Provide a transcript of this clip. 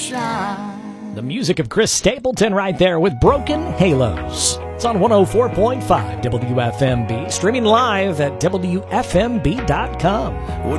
shine. The music of Chris Stapleton right there with Broken Halos. It's on 104.5 WFMB, streaming live at WFMB.com.